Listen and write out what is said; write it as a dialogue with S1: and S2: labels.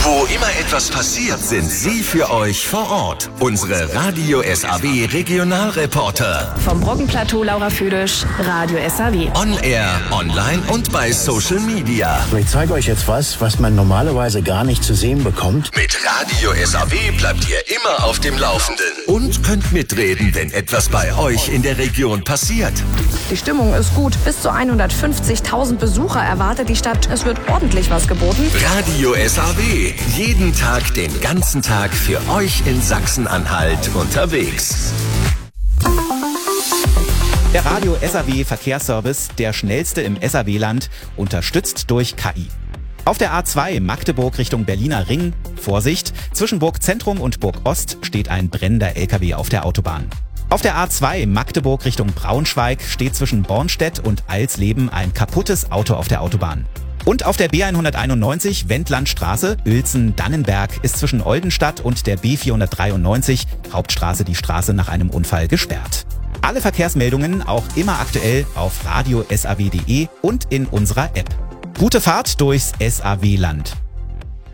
S1: Wo immer etwas passiert, sind Sie für euch vor Ort. Unsere Radio SAW Regionalreporter.
S2: Vom Brockenplateau Laura Füdisch, Radio SAW.
S1: On Air, online und bei Social Media.
S3: Ich zeige euch jetzt was man normalerweise gar nicht zu sehen bekommt.
S1: Mit Radio SAW bleibt ihr immer auf dem Laufenden. Und könnt mitreden, wenn etwas bei euch in der Region passiert.
S2: Die Stimmung ist gut. Bis zu 150.000 Besucher erwartet die Stadt. Es wird ordentlich was geboten.
S1: Radio SAW. Jeden Tag, den ganzen Tag für euch in Sachsen-Anhalt unterwegs.
S4: Der Radio SAW Verkehrsservice, der schnellste im SAW-Land, unterstützt durch KI. Auf der A2 Magdeburg Richtung Berliner Ring, Vorsicht, zwischen Burg Zentrum und Burg Ost steht ein brennender LKW auf der Autobahn. Auf der A2 Magdeburg Richtung Braunschweig steht zwischen Bornstedt und Alsleben ein kaputtes Auto auf der Autobahn. Und auf der B191 Wendlandstraße, Uelzen-Dannenberg, ist zwischen Oldenstadt und der B493 Hauptstraße die Straße nach einem Unfall gesperrt. Alle Verkehrsmeldungen auch immer aktuell auf radiosaw.de und in unserer App. Gute Fahrt durchs SAW-Land.